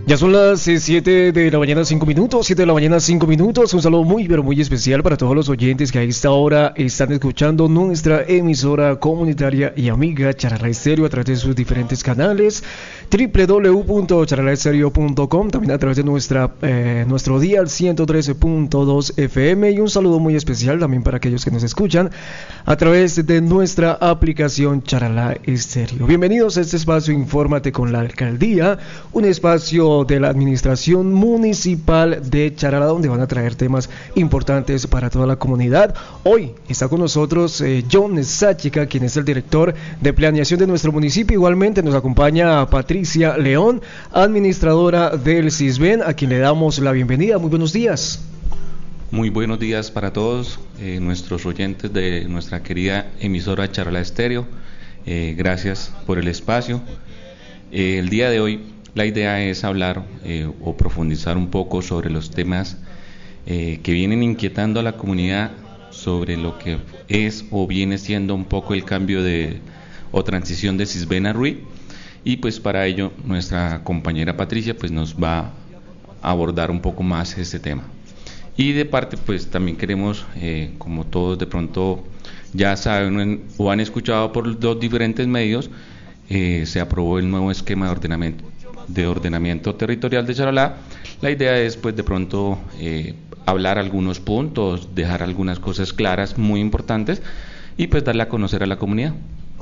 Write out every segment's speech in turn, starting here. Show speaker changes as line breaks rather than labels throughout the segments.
Ya son las 7 de la mañana 5 minutos, 7 de la mañana 5 minutos. Un saludo muy pero muy especial para todos los oyentes que a esta hora están escuchando nuestra emisora comunitaria y amiga Charalá Estéreo a través de sus diferentes canales, www.charalaestereo.com, también a través de nuestro dial 113.2 FM, y un saludo muy especial también para aquellos que nos escuchan a través de nuestra aplicación Charalá Estéreo. Bienvenidos a este espacio Infórmate con la Alcaldía, un espacio de la Administración Municipal de Charalá, donde van a traer temas importantes para toda la comunidad. Hoy está con nosotros John Sáchica, quien es el director de planeación de nuestro municipio. Igualmente nos acompaña Patricia León, administradora del CISBEN, a quien le damos la bienvenida. Muy buenos días.
Muy buenos días para todos nuestros oyentes de nuestra querida emisora Charalá Estéreo. Gracias por el espacio. El día de hoy la idea es hablar o profundizar un poco sobre los temas que vienen inquietando a la comunidad sobre lo que es o viene siendo un poco el cambio o transición de CISBEN a RUI, y pues para ello nuestra compañera Patricia pues nos va a abordar un poco más este tema. Y de parte pues también queremos, como todos de pronto ya saben o han escuchado por los diferentes medios, se aprobó el nuevo esquema de ordenamiento territorial de Charalá. La idea es pues de pronto hablar algunos puntos, dejar algunas cosas claras muy importantes y pues darle a conocer a la comunidad.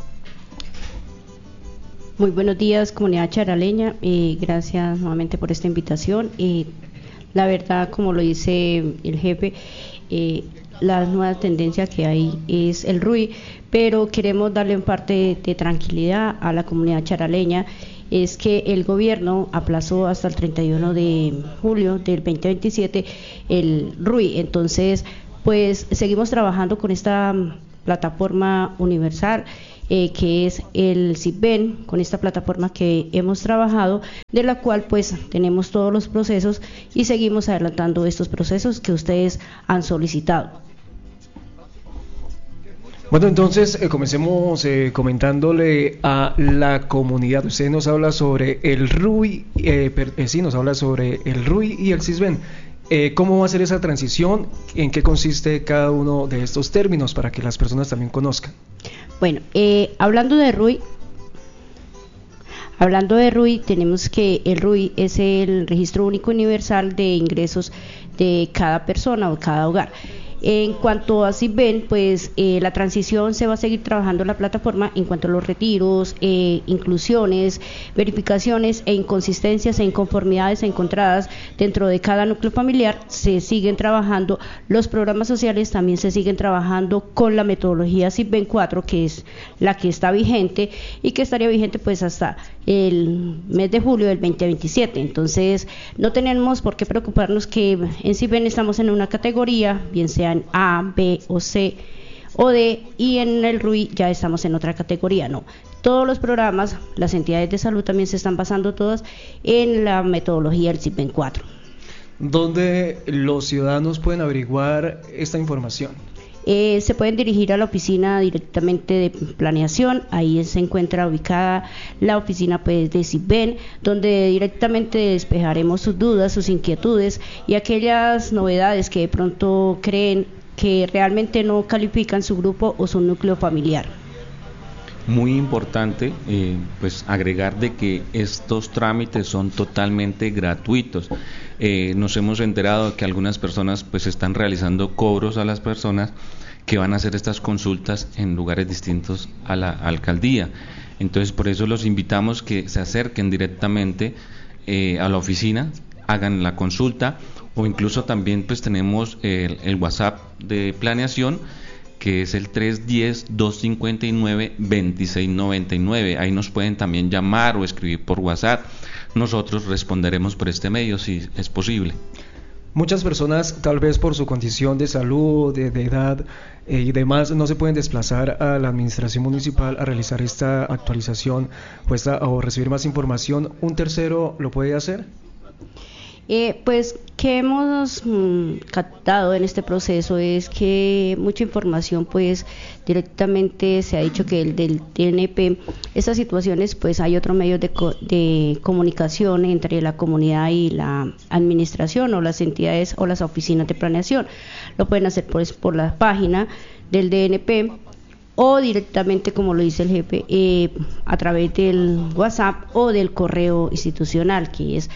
Muy buenos días, comunidad charaleña, gracias nuevamente por esta invitación. La verdad, como lo dice el jefe, la nueva tendencia que hay es el RUI, pero queremos darle en parte de tranquilidad a la comunidad charaleña. Es que el gobierno aplazó hasta el 31 de julio del 2027 el RUI. Entonces, pues seguimos trabajando con esta plataforma universal que es el CISBEN, con esta plataforma que hemos trabajado, de la cual pues tenemos todos los procesos y seguimos adelantando estos procesos que ustedes han solicitado.
Bueno, entonces comencemos comentándole a la comunidad. Usted nos habla sobre el RUI, nos habla sobre el RUI y el CISBEN. ¿Cómo va a ser esa transición? ¿En qué consiste cada uno de estos términos para que las personas también conozcan?
Bueno, hablando de RUI, tenemos que el RUI es el Registro Único Universal de Ingresos de cada persona o cada hogar. En cuanto a CISBEN, pues la transición se va a seguir trabajando en la plataforma en cuanto a los retiros, inclusiones, verificaciones e inconsistencias e inconformidades encontradas dentro de cada núcleo familiar. Se siguen trabajando, los programas sociales también se siguen trabajando con la metodología CISBEN 4, que es la que está vigente y que estaría vigente pues hasta el mes de julio del 2027. Entonces no tenemos por qué preocuparnos que en CISBEN estamos en una categoría, bien sea en A, B o C o D, y en el RUI ya estamos en otra categoría. No, todos los programas, las entidades de salud también se están basando todas en la metodología del CISBEN 4.
¿Dónde los ciudadanos pueden averiguar esta información?
Se pueden dirigir a la oficina directamente de planeación. Ahí se encuentra ubicada la oficina pues de CISBEN, donde directamente despejaremos sus dudas, sus inquietudes y aquellas novedades que de pronto creen que realmente no califican su grupo o su núcleo familiar.
Muy importante pues agregar de que estos trámites son totalmente gratuitos. Nos hemos enterado de que algunas personas pues están realizando cobros a las personas que van a hacer estas consultas en lugares distintos a la alcaldía. Entonces por eso los invitamos que se acerquen directamente a la oficina, hagan la consulta, o incluso también pues tenemos el WhatsApp de planeación, que es el 310-259-2699. Ahí nos pueden también llamar o escribir por WhatsApp. Nosotros responderemos por este medio si es posible.
Muchas personas, tal vez por su condición de salud, de edad y demás, no se pueden desplazar a la administración municipal a realizar esta actualización o recibir más información. ¿Un tercero lo puede hacer?
Pues que hemos captado en este proceso es que mucha información pues directamente se ha dicho que el del DNP, esas situaciones pues hay otros medios de comunicación entre la comunidad y la administración o las entidades o las oficinas de planeación. Lo pueden hacer pues por la página del DNP o directamente, como lo dice el jefe, a través del WhatsApp o del correo institucional, que es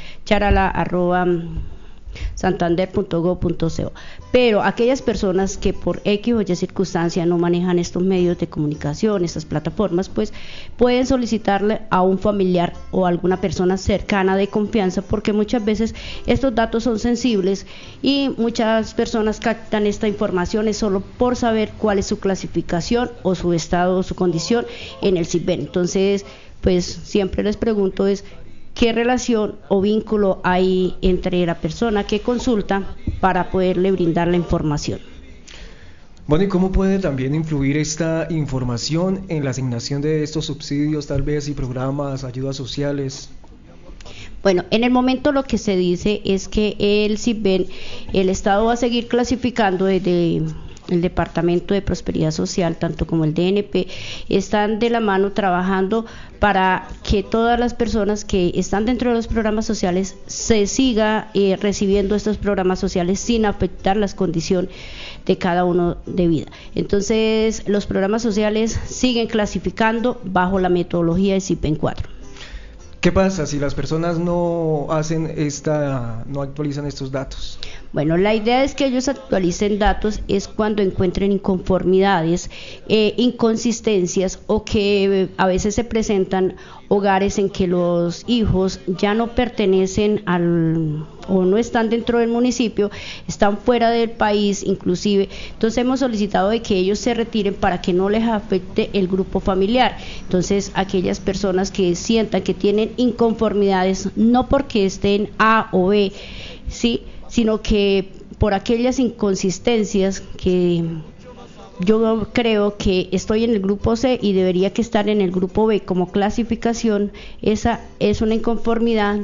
charala@santander.gov.co. Pero aquellas personas que por X o Y circunstancia no manejan estos medios de comunicación, estas plataformas, pues pueden solicitarle a un familiar o alguna persona cercana de confianza, porque muchas veces estos datos son sensibles y muchas personas captan esta información es solo por saber cuál es su clasificación o su estado o su condición en el SIGBEN. Entonces, pues siempre les pregunto es qué relación o vínculo hay entre la persona que consulta para poderle brindar la información.
Bueno, ¿y cómo puede también influir esta información en la asignación de estos subsidios, tal vez, y programas, ayudas sociales?
Bueno, en el momento lo que se dice es que el SIGBEN, el Estado va a seguir clasificando desde el Departamento de Prosperidad Social, tanto como el DNP, están de la mano trabajando para que todas las personas que están dentro de los programas sociales se siga recibiendo estos programas sociales sin afectar las condiciones de cada uno de vida. Entonces, los programas sociales siguen clasificando bajo la metodología de SIGBEN 4.
¿Qué pasa si las personas no actualizan estos datos?
Bueno, la idea es que ellos actualicen datos es cuando encuentren inconformidades, inconsistencias o que a veces se presentan hogares en que los hijos ya no pertenecen o no están dentro del municipio, están fuera del país inclusive. Entonces hemos solicitado de que ellos se retiren para que no les afecte el grupo familiar. Entonces aquellas personas que sientan que tienen inconformidades, no porque estén A o B, ¿sí?, sino que por aquellas inconsistencias que yo creo que estoy en el grupo C y debería que estar en el grupo B como clasificación, esa es una inconformidad